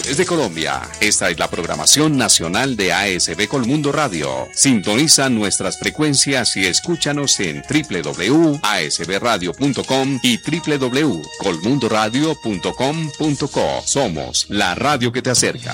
Desde Colombia, esta es la programación nacional de ASB Colmundo Radio. Sintoniza nuestras frecuencias y escúchanos en www.asbradio.com y www.colmundoradio.com.co. Somos la radio que te acerca.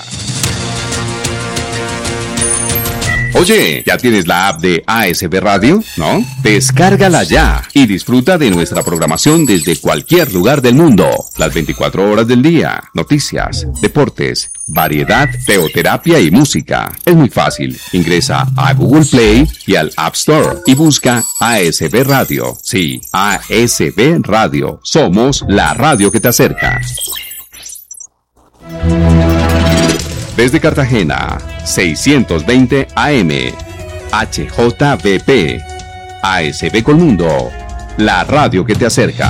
Oye, ¿ya tienes la app de ASB Radio? ¿No? Descárgala ya y disfruta de nuestra programación desde cualquier lugar del mundo. Las 24 horas del día, noticias, deportes, variedad, teoterapia y música. Es muy fácil. Ingresa a Google Play y al App Store y busca ASB Radio. Sí, ASB Radio. Somos la radio que te acerca. Desde Cartagena, 620 AM, HJBP, ASB Colmundo, la radio que te acerca.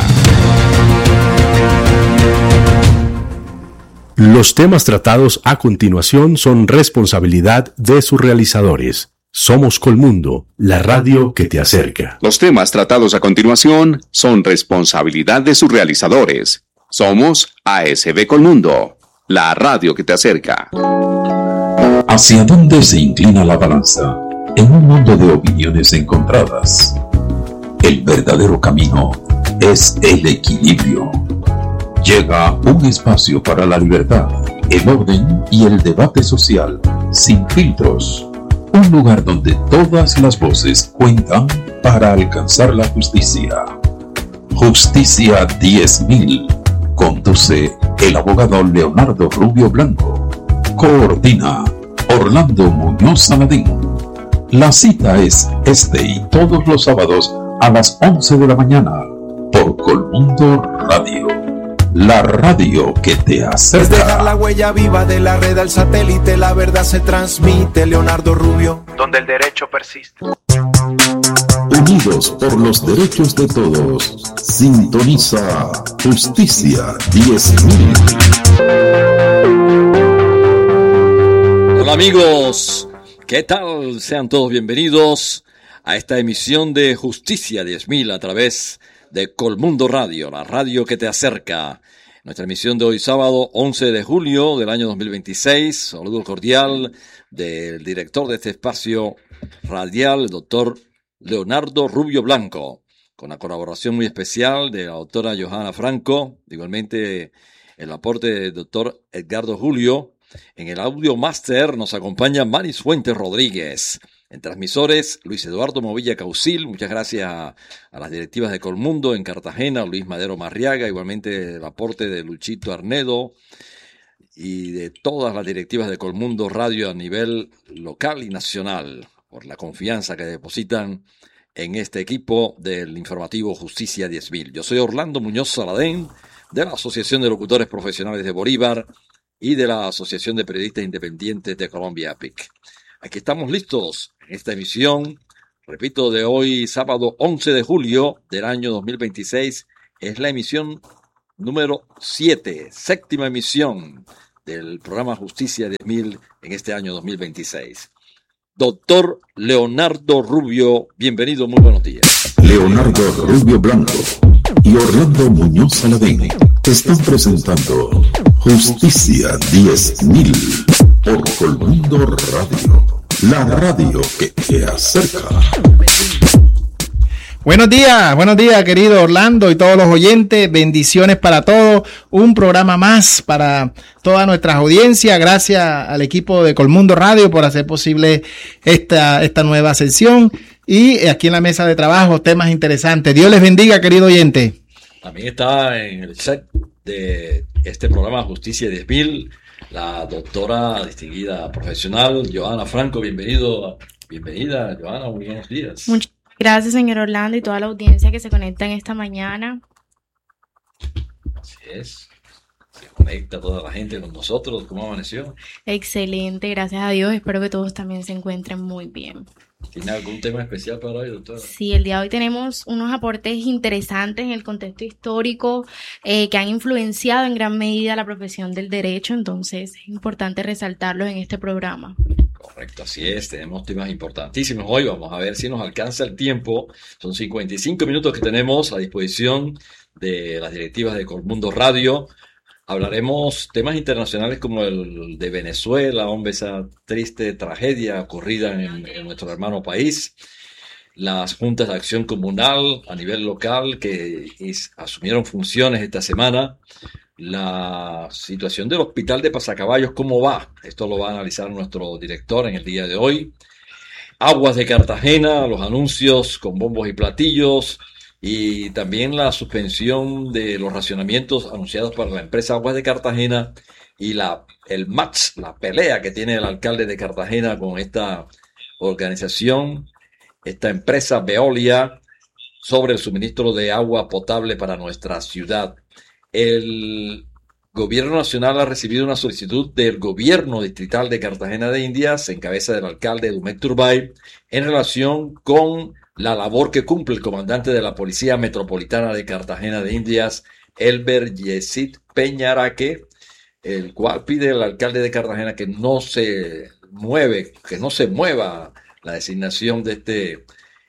Los temas tratados a continuación son responsabilidad de sus realizadores. Somos Colmundo, la radio que te acerca. Los temas tratados a continuación son responsabilidad de sus realizadores. Somos ASB Colmundo, la radio que te acerca. ¿Hacia dónde se inclina la balanza en un mundo de opiniones encontradas? El verdadero camino es el equilibrio. Llega un espacio para la libertad, el orden y el debate social, sin filtros. Un lugar donde todas las voces cuentan para alcanzar la justicia. Justicia 10.000. Conduce el abogado Leonardo Rubio Blanco. Coordina Orlando Muñoz Saladín. La cita es este y todos los sábados a las 11 de la mañana por Colmundo Radio, la radio que te acerca. Es dejar la huella viva de la red al satélite, la verdad se transmite. Leonardo Rubio, donde el derecho persiste. Unidos por los derechos de todos, sintoniza Justicia 10.000. Hola amigos, ¿qué tal? Sean todos bienvenidos a esta emisión de Justicia 10.000 a través de Colmundo Radio, la radio que te acerca. Nuestra emisión de hoy sábado 11 de julio del año 2026. Saludo cordial del director de este espacio radial, el doctor Leonardo Rubio Blanco, con la colaboración muy especial de la doctora Johanna Franco, igualmente el aporte del doctor Edgardo Julio. En el audio máster nos acompaña Maris Fuentes Rodríguez. En transmisores, Luis Eduardo Movilla Caucil. Muchas gracias a las directivas de Colmundo en Cartagena, Luis Madero Marriaga, igualmente el aporte de Luchito Arnedo y de todas las directivas de Colmundo Radio a nivel local y nacional, por la confianza que depositan en este equipo del informativo Justicia 10.000. Yo soy Orlando Muñoz Saladín, de la Asociación de Locutores Profesionales de Bolívar y de la Asociación de Periodistas Independientes de Colombia, APIC. Aquí estamos listos en esta emisión, repito, de hoy sábado 11 de julio del año 2026. Es la emisión número 7, séptima emisión del programa Justicia 10.000 en este año 2026. Doctor Leonardo Rubio, bienvenido, muy buenos días. Leonardo Rubio Blanco y Orlando Muñoz Saladín están presentando Justicia 10.000 por Colmundo Radio, la radio que te acerca. Buenos días, querido Orlando y todos los oyentes. Bendiciones para todos. Un programa más para todas nuestras audiencias. Gracias al equipo de Colmundo Radio por hacer posible esta nueva sesión. Y aquí en la mesa de trabajo, temas interesantes. Dios les bendiga, querido oyente. También está en el set de este programa Justicia 10.000 la doctora distinguida profesional Johanna Franco. Bienvenida, Johanna, muy buenos días. Muchas gracias, señor Orlando, y toda la audiencia que se conecta en esta mañana. Así es, se conecta toda la gente con nosotros. ¿Cómo amaneció? Excelente, gracias a Dios. Espero que todos también se encuentren muy bien. ¿Tiene algún tema especial para hoy, doctora? Sí, el día de hoy tenemos unos aportes interesantes en el contexto histórico que han influenciado en gran medida la profesión del derecho, entonces es importante resaltarlos en este programa. Correcto, así es, tenemos temas importantísimos hoy, vamos a ver si nos alcanza el tiempo. Son 55 minutos que tenemos a disposición de las directivas de Colmundo Radio Hablaremos temas internacionales como el de Venezuela, hombre, esa triste tragedia ocurrida en nuestro hermano país. Las juntas de acción comunal a nivel local que asumieron funciones esta semana. La situación del hospital de Pasacaballos, ¿cómo va? Esto lo va a analizar nuestro director en el día de hoy. Aguas de Cartagena, los anuncios con bombos y platillos y también la suspensión de los racionamientos anunciados para la empresa Aguas de Cartagena y el match, la pelea que tiene el alcalde de Cartagena con esta organización, esta empresa Veolia, sobre el suministro de agua potable para nuestra ciudad. El Gobierno Nacional ha recibido una solicitud del Gobierno Distrital de Cartagena de Indias, en cabeza del alcalde Dumet Turbay, en relación con la labor que cumple el comandante de la Policía Metropolitana de Cartagena de Indias, Elber Yesid Peñaraque, el cual pide al alcalde de Cartagena que no se mueva la designación de este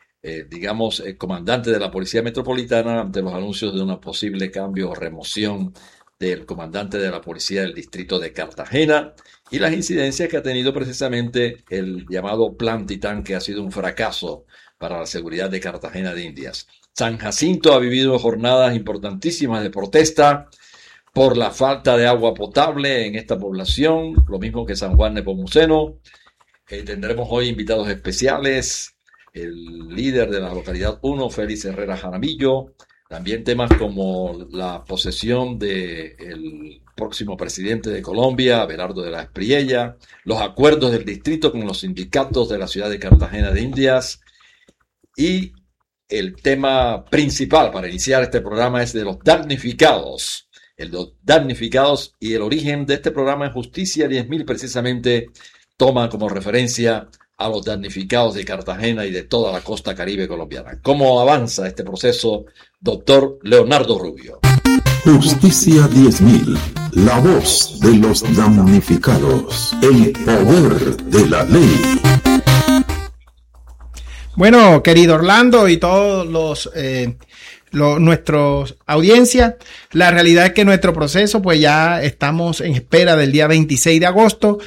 el comandante de la Policía Metropolitana ante los anuncios de un posible cambio o remoción del comandante de la Policía del Distrito de Cartagena y las incidencias que ha tenido precisamente el llamado Plan Titán, que ha sido un fracaso para la seguridad de Cartagena de Indias. San Jacinto ha vivido jornadas importantísimas de protesta por la falta de agua potable en esta población, lo mismo que San Juan Nepomuceno. Tendremos hoy invitados especiales, el líder de la localidad 1, Félix Herrera Jaramillo, también temas como la posesión del próximo presidente de Colombia, Abelardo de la Espriella, los acuerdos del distrito con los sindicatos de la ciudad de Cartagena de Indias, y el tema principal para iniciar este programa es de los damnificados. Los damnificados y el origen de este programa en Justicia 10.000 precisamente toma como referencia a los damnificados de Cartagena y de toda la costa caribe colombiana. ¿Cómo avanza este proceso, doctor Leonardo Rubio? Justicia 10.000, la voz de los damnificados, el poder de la ley. Bueno, querido Orlando y todos nuestros audiencias, la realidad es que nuestro proceso, pues ya estamos en espera del día 26 de agosto.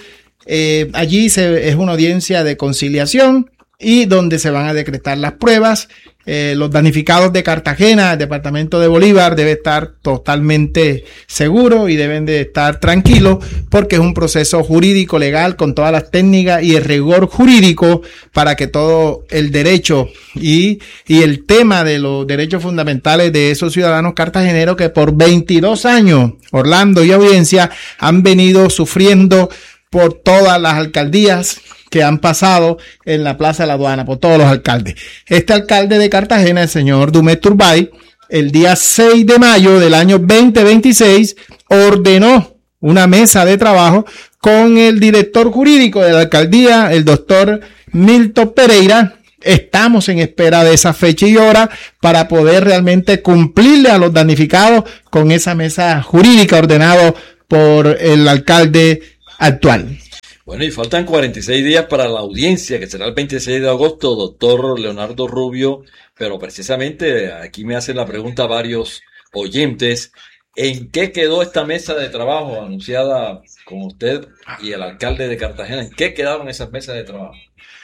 Allí es una audiencia de conciliación y donde se van a decretar las pruebas. Los damnificados de Cartagena, el departamento de Bolívar, debe estar totalmente seguro y deben de estar tranquilos porque es un proceso jurídico legal con todas las técnicas y el rigor jurídico para que todo el derecho y el tema de los derechos fundamentales de esos ciudadanos cartageneros que por 22 años, Orlando y audiencia, han venido sufriendo por todas las alcaldías que han pasado en la Plaza de la Aduana, por todos los alcaldes. Este alcalde de Cartagena, el señor Dumet Turbay, el día 6 de mayo del año 2026, ordenó una mesa de trabajo con el director jurídico de la alcaldía, el doctor Milton Pereira. Estamos en espera de esa fecha y hora para poder realmente cumplirle a los damnificados con esa mesa jurídica ordenado por el alcalde actual. Bueno, y faltan 46 días para la audiencia, que será el 26 de agosto, doctor Leonardo Rubio, pero precisamente aquí me hacen la pregunta varios oyentes, ¿en qué quedó esta mesa de trabajo anunciada con usted y el alcalde de Cartagena? ¿En qué quedaron esas mesas de trabajo?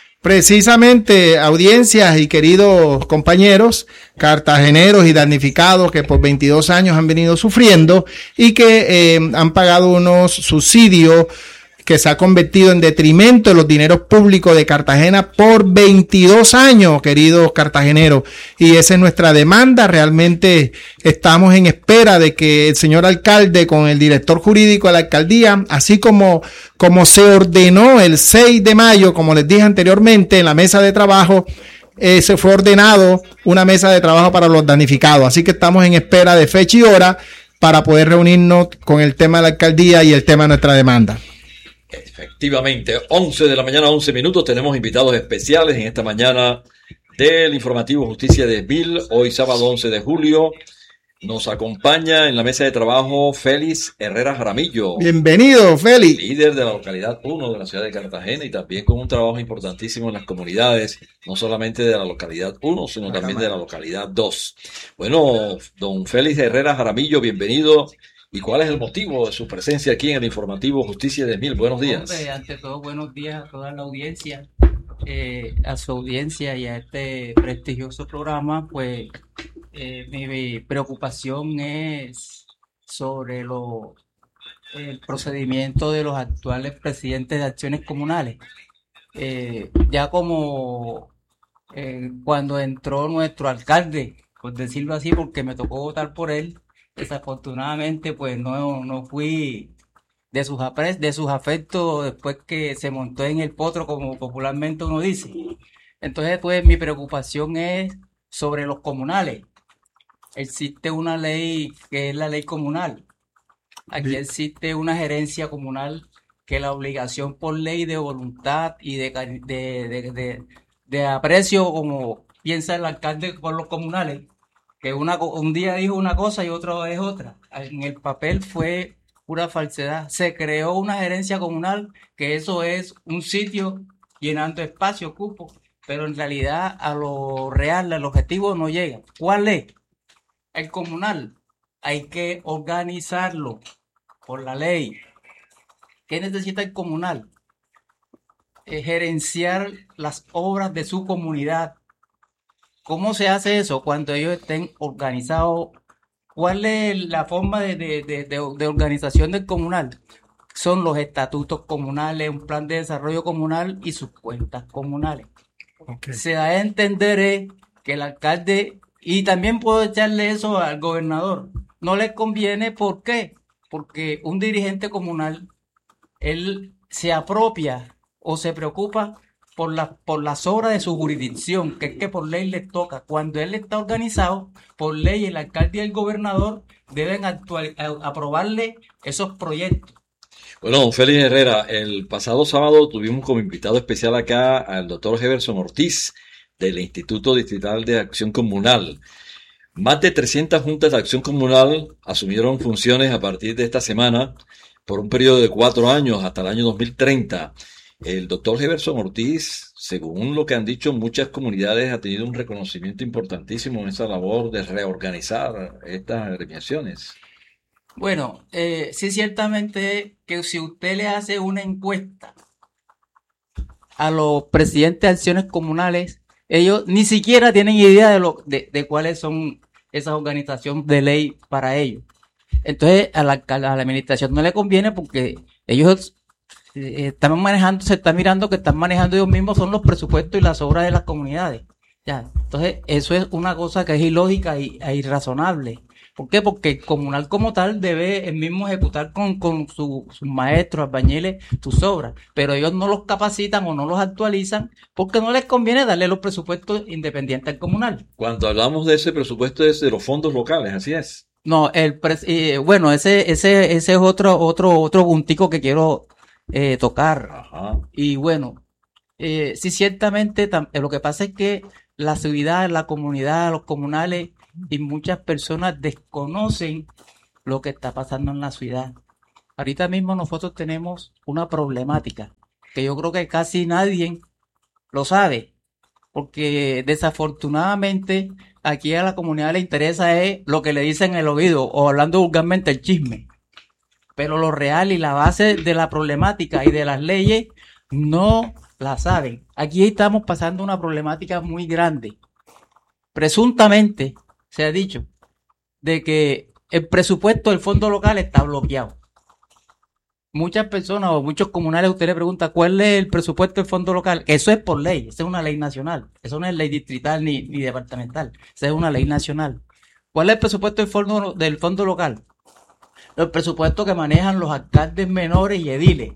Precisamente, audiencias y queridos compañeros cartageneros y damnificados que por 22 años han venido sufriendo y que han pagado unos subsidios que se ha convertido en detrimento de los dineros públicos de Cartagena por 22 años, queridos cartageneros. Y esa es nuestra demanda. Realmente estamos en espera de que el señor alcalde con el director jurídico de la alcaldía, así como se ordenó el 6 de mayo, como les dije anteriormente, en la mesa de trabajo, se fue ordenado una mesa de trabajo para los damnificados. Así que estamos en espera de fecha y hora para poder reunirnos con el tema de la alcaldía y el tema de nuestra demanda. Efectivamente, 11 de la mañana, 11 minutos, tenemos invitados especiales en esta mañana del informativo Justicia 10.000, hoy sábado 11 de julio. Nos acompaña en la mesa de trabajo Félix Herrera Jaramillo. Bienvenido, Félix. Líder de la localidad 1 de la ciudad de Cartagena y también con un trabajo importantísimo en las comunidades, no solamente de la localidad 1, sino también de la localidad 2. Bueno, don Félix Herrera Jaramillo, bienvenido. ¿Y cuál es el motivo de su presencia aquí en el informativo Justicia de 10.000? Buenos días. Hombre, ante todo, buenos días a toda la audiencia, a su audiencia y a este prestigioso programa. Pues mi preocupación es sobre el procedimiento de los actuales presidentes de acciones comunales. Ya como cuando entró nuestro alcalde, por decirlo así, porque me tocó votar por él, desafortunadamente pues no fui de sus afectos después que se montó en el potro, como popularmente uno dice. Entonces pues mi preocupación es sobre los comunales. Existe una ley que es la ley comunal. Aquí existe una gerencia comunal que la obligación por ley de voluntad y de aprecio, como piensa el alcalde por los comunales, que un día dijo una cosa y otro es otra. En el papel fue pura falsedad. Se creó una gerencia comunal, que eso es un sitio llenando espacio, cupo, pero en realidad a lo real, al objetivo no llega. ¿Cuál es? El comunal. Hay que organizarlo por la ley. ¿Qué necesita el comunal? Gerenciar las obras de su comunidad. ¿Cómo se hace eso? Cuando ellos estén organizados. ¿Cuál es la forma de organización del comunal? Son los estatutos comunales, un plan de desarrollo comunal y sus cuentas comunales. Okay. Se da a entender que el alcalde, y también puedo echarle eso al gobernador, no les conviene. ¿Por qué? Porque un dirigente comunal, él se apropia o se preocupa por las obras de su jurisdicción, que es que por ley les toca. Cuando él está organizado, por ley el alcalde y el gobernador deben aprobarle esos proyectos. Bueno, don Félix Herrera, el pasado sábado tuvimos como invitado especial acá al doctor Heverson Ortiz del Instituto Distrital de Acción Comunal. Más de 300 juntas de acción comunal asumieron funciones a partir de esta semana por un periodo de 4 años hasta el año 2030. El doctor Heverson Ortiz, según lo que han dicho muchas comunidades, ha tenido un reconocimiento importantísimo en esa labor de reorganizar estas agremiaciones. Bueno, sí, ciertamente que si usted le hace una encuesta a los presidentes de acciones comunales, ellos ni siquiera tienen idea de cuáles son esas organizaciones de ley para ellos. Entonces a la administración no le conviene, porque ellos se está mirando que están manejando ellos mismos son los presupuestos y las obras de las comunidades. Ya, entonces eso es una cosa que es ilógica e irrazonable. ¿Por qué? Porque el comunal como tal debe el mismo ejecutar con sus maestros, albañiles, sus obras, pero ellos no los capacitan o no los actualizan porque no les conviene darle los presupuestos independientes al comunal. Cuando hablamos de ese presupuesto es de los fondos locales, así es. No, bueno, ese es otro puntico que quiero tocar. Ajá. Y bueno, sí, ciertamente lo que pasa es que la ciudad, la comunidad, los comunales y muchas personas desconocen lo que está pasando en la ciudad. Ahorita mismo nosotros tenemos una problemática que yo creo que casi nadie lo sabe, porque desafortunadamente aquí a la comunidad le interesa es lo que le dicen en el oído, o hablando vulgarmente el chisme, pero lo real y la base de la problemática y de las leyes no la saben. Aquí estamos pasando una problemática muy grande. Presuntamente se ha dicho de que el presupuesto del fondo local está bloqueado. Muchas personas o muchos comunales, usted le pregunta ¿cuál es el presupuesto del fondo local? Eso es por ley, esa es una ley nacional, eso no es ley distrital ni departamental, esa es una ley nacional. ¿Cuál es el presupuesto del fondo local? El presupuesto que manejan los alcaldes menores y ediles.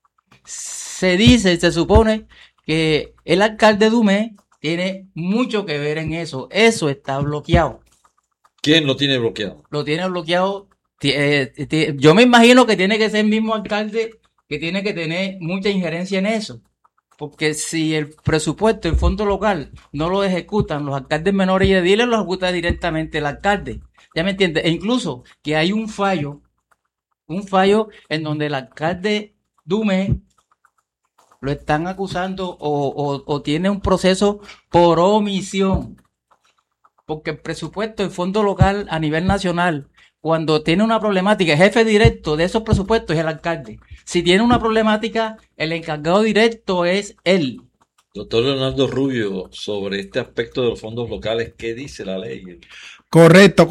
Se supone que el alcalde Dumé tiene mucho que ver en eso. Eso está bloqueado. ¿Quién lo tiene bloqueado? Lo tiene bloqueado. Yo me imagino que tiene que ser el mismo alcalde que tiene que tener mucha injerencia en eso. Porque si el presupuesto, el fondo local, no lo ejecutan los alcaldes menores y ediles, lo ejecuta directamente el alcalde. ¿Ya me entiendes? E incluso que hay un fallo en donde el alcalde Dumé lo están acusando o tiene un proceso por omisión, porque el presupuesto del fondo local a nivel nacional cuando tiene una problemática, el jefe directo de esos presupuestos es el alcalde. Si tiene una problemática, el encargado directo es él. Doctor Leonardo Rubio, sobre este aspecto de los fondos locales, ¿qué dice la ley? Correcto.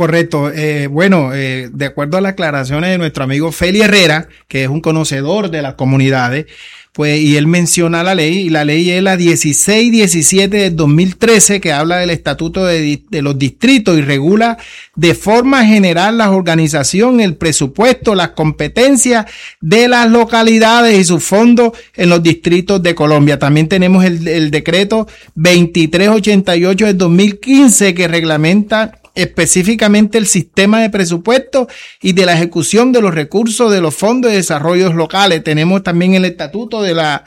De acuerdo a las aclaraciones de nuestro amigo Feli Herrera, que es un conocedor de las comunidades, pues, y él menciona la ley, y la ley es la 1617 del 2013, que habla del estatuto de los distritos y regula de forma general la organización, el presupuesto, las competencias de las localidades y sus fondos en los distritos de Colombia. También tenemos el decreto 2388 del 2015, que reglamenta específicamente el sistema de presupuesto y de la ejecución de los recursos de los fondos de desarrollo locales. Tenemos también el estatuto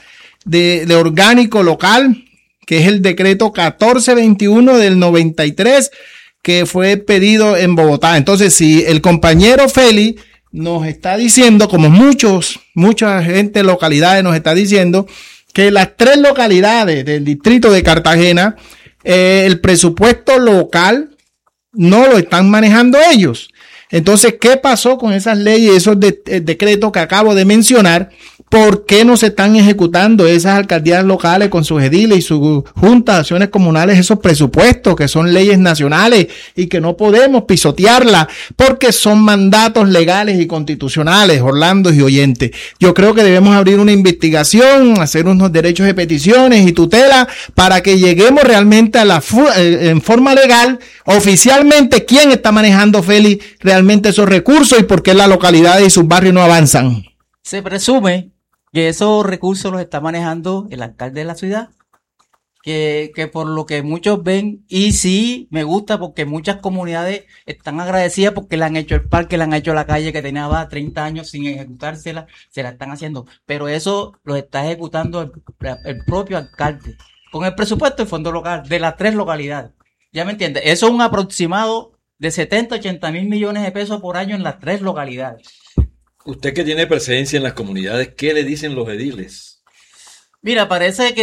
de orgánico local, que es el decreto 1421 del 93, que fue pedido en Bogotá. Entonces, si el compañero Feli nos está diciendo, como mucha gente, localidades nos está diciendo, que las 3 localidades del distrito de Cartagena, el presupuesto local no lo están manejando ellos. Entonces, ¿qué pasó con esas leyes, esos decretos que acabo de mencionar? ¿Por qué no se están ejecutando esas alcaldías locales con sus ediles y sus juntas de acciones comunales, esos presupuestos que son leyes nacionales y que no podemos pisotearlas porque son mandatos legales y constitucionales, Orlando y oyentes? Yo creo que debemos abrir una investigación, hacer unos derechos de peticiones y tutela para que lleguemos realmente a en forma legal, oficialmente, quién está manejando, Feli, realmente esos recursos y por qué las localidades y sus barrios no avanzan. Se presume que esos recursos los está manejando el alcalde de la ciudad, que por lo que muchos ven, y sí me gusta porque muchas comunidades están agradecidas porque le han hecho el parque, le han hecho la calle que tenía 30 años sin ejecutársela, se la están haciendo, pero eso lo está ejecutando el propio alcalde, con el presupuesto del fondo local de las 3 localidades. ¿Ya me entiendes? Eso es un aproximado de 70-80 mil millones de pesos por año en las 3 localidades. Usted que tiene presencia en las comunidades, ¿qué le dicen los ediles? Mira, parece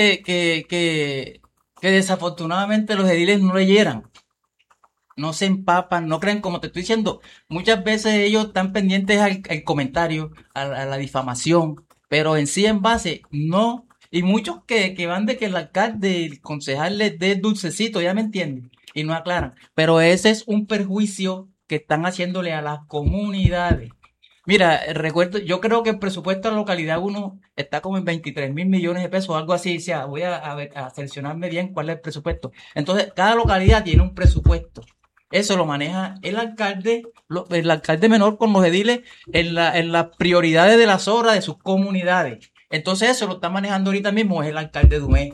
que desafortunadamente los ediles no leyeran, no se empapan, no creen, como te estoy diciendo, muchas veces ellos están pendientes al comentario, a la difamación, pero en sí en base, no, y muchos que van de que el alcalde, el concejal les dé dulcecito, ya me entienden, y no aclaran, pero ese es un perjuicio que están haciéndole a las comunidades. Mira, recuerdo, yo creo que el presupuesto de la localidad 1 está como en 23 mil millones de pesos, algo así. O sea, voy a seleccionarme bien cuál es el presupuesto. Entonces, cada localidad tiene un presupuesto. Eso lo maneja el alcalde menor con los ediles en las prioridades de las obras de sus comunidades. Entonces, eso lo está manejando ahorita mismo es el alcalde Dumé.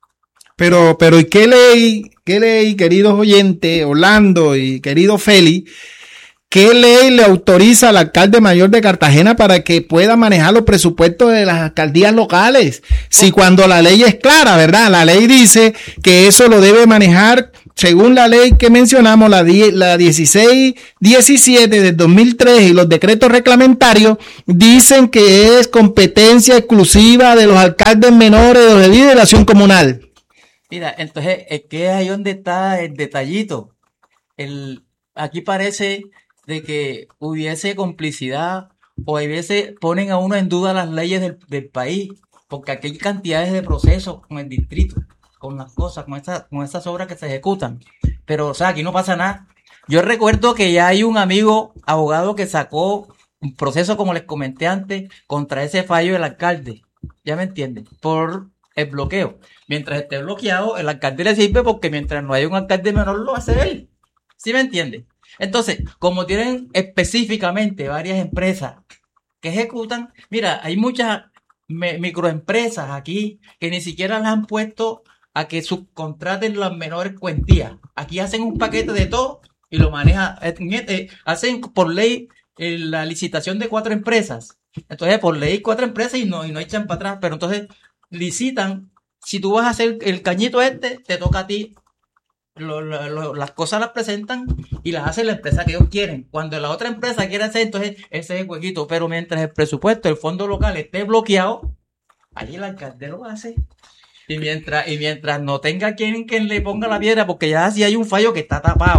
Pero, ¿y qué ley, queridos oyentes, Orlando y querido Feli? ¿Qué ley le autoriza al alcalde mayor de Cartagena para que pueda manejar los presupuestos de las alcaldías locales? Si cuando la ley es clara, ¿verdad? La ley dice que eso lo debe manejar, según la ley que mencionamos, la 1617 del 2003 y los decretos reglamentarios, dicen que es competencia exclusiva de los alcaldes menores de los ediles de la acción comunal. Mira, entonces, es que ahí donde está el detallito. Aquí parece de que hubiese complicidad o a veces ponen a uno en duda las leyes del país, porque aquí hay cantidades de procesos con el distrito, con las cosas, con esas obras que se ejecutan, pero o sea, aquí no pasa nada. Yo recuerdo que ya hay un amigo abogado que sacó un proceso, como les comenté antes, contra ese fallo del alcalde, ¿ya me entienden? Por el bloqueo. Mientras esté bloqueado, el alcalde le sirve porque mientras no haya un alcalde menor lo hace él, ¿sí me entienden? Entonces, como tienen específicamente varias empresas que ejecutan, mira, hay muchas microempresas aquí que ni siquiera las han puesto a que subcontraten las menores cuantías. Aquí hacen un paquete de todo y lo manejan, hacen por ley la licitación de 4 empresas. Entonces, por ley 4 empresas y no echan para atrás, pero entonces licitan. Si tú vas a hacer el cañito te toca a ti. Las cosas las presentan y las hace la empresa que ellos quieren. Cuando la otra empresa quiere hacer, entonces ese es el huequito. Pero mientras el presupuesto del fondo local esté bloqueado, allí el alcalde lo hace. Y mientras no tenga quien le ponga la piedra, porque ya si hay un fallo que está tapado,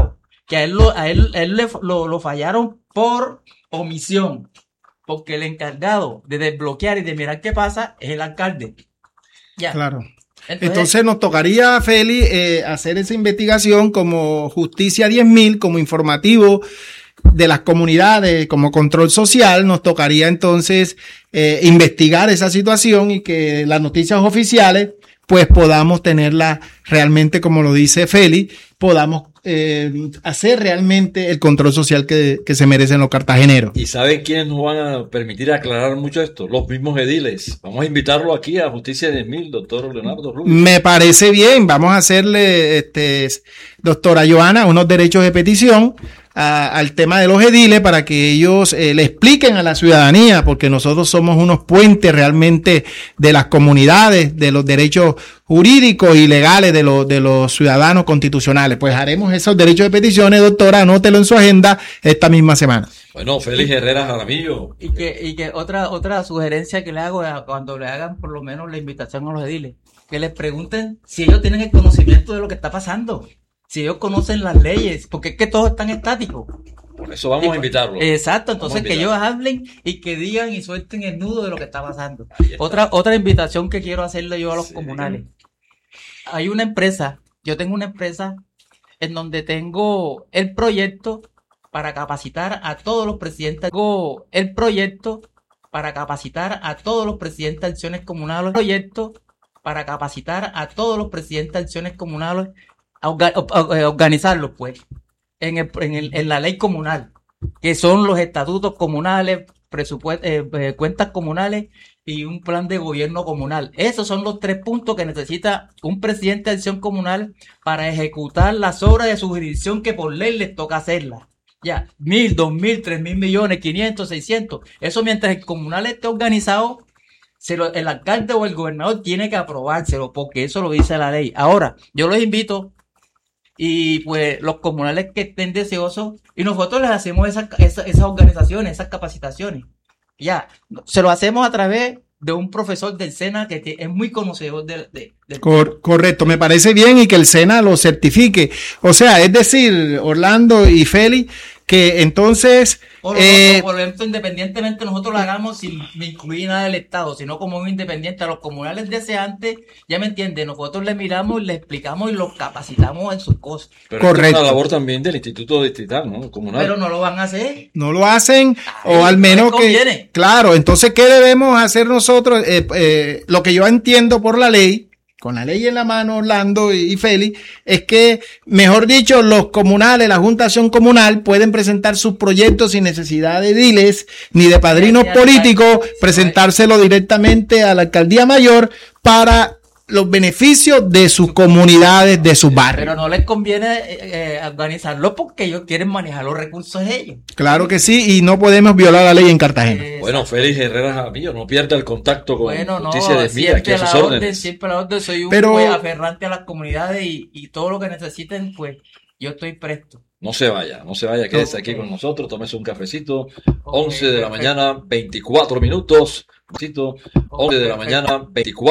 que a él lo fallaron por omisión, porque el encargado de desbloquear y de mirar qué pasa es el alcalde. Ya. Claro. Entonces nos tocaría, Feli, hacer esa investigación como Justicia 10.000, como informativo de las comunidades, como control social. Nos tocaría entonces investigar esa situación y que las noticias oficiales pues podamos tenerla realmente, como lo dice Feli, podamos hacer realmente el control social que se merecen los cartageneros. ¿Y saben quiénes nos van a permitir aclarar mucho esto? Los mismos ediles. Vamos a invitarlo aquí a Justicia 10.000, doctor Leonardo Rubio. Me parece bien. Vamos a hacerle, doctora Joana, unos derechos de petición al tema de los ediles para que ellos le expliquen a la ciudadanía, porque nosotros somos unos puentes realmente de las comunidades, de los derechos jurídicos y legales de los ciudadanos constitucionales. Pues haremos esos derechos de peticiones, doctora, anótelo en su agenda esta misma semana. Bueno, Félix Herrera Jaramillo. Y que otra sugerencia que le hago cuando le hagan por lo menos la invitación a los ediles, que les pregunten si ellos tienen el conocimiento de lo que está pasando. Si ellos conocen las leyes, porque es que todos están estáticos. Por eso vamos a invitarlos. Exacto, entonces que ellos hablen y que digan y suelten el nudo de lo que está pasando. Otra invitación que quiero hacerle yo a los comunales. Hay una empresa, yo tengo una empresa en donde tengo el proyecto para capacitar a todos los presidentes. Tengo el proyecto para capacitar a todos los presidentes de acciones comunales. Proyecto para capacitar a todos los presidentes de acciones comunales. Organizarlos pues en la ley comunal, que son los estatutos comunales, cuentas comunales y un plan de gobierno comunal. Esos son los 3 puntos que necesita un presidente de acción comunal para ejecutar las obras de su jurisdicción que por ley les toca hacerlas. Ya, 1.000, 2.000, 3.000 millones, 500, 600. Eso mientras el comunal esté organizado, el alcalde o el gobernador tiene que aprobárselo, porque eso lo dice la ley. Ahora, yo los invito. Y pues los comunales que estén deseosos, y nosotros les hacemos esas organizaciones, esas capacitaciones. Ya, se lo hacemos a través de un profesor del SENA que es muy conocedor del Correcto, me parece bien, y que el SENA lo certifique. O sea, es decir, Orlando y Feli, que entonces... Por ejemplo, independientemente nosotros lo hagamos sin incluir nada del Estado, sino como un independiente a los comunales deseantes, ya me entiende, nosotros les miramos, les explicamos y los capacitamos en sus cosas. Pero correcto. Es una labor también del Instituto Distrital, ¿no? Comunal. Pero no lo van a hacer. No lo hacen, o al menos que... Claro, entonces, ¿qué debemos hacer nosotros? Lo que yo entiendo por la ley, con la ley en la mano, Orlando y Félix, es que, mejor dicho, los comunales, la Junta de Acción Comunal, pueden presentar sus proyectos sin necesidad de ediles ni de padrinos políticos, presentárselo directamente a la alcaldía mayor para los beneficios de sus comunidades, de sus barrios. Pero no les conviene organizarlo porque ellos quieren manejar los recursos ellos. Claro que sí, y no podemos violar la ley en Cartagena. Bueno, Félix Herrera Jaramillo, no pierda el contacto con Justicia 10.000, aquí a sus órdenes. Siempre la orden, soy un pues, aferrante a las comunidades y todo lo que necesiten, pues yo estoy presto. No se vaya, quédese aquí con nosotros, tómese un cafecito, 11 de la mañana, 24 minutos, 11 de la mañana, 24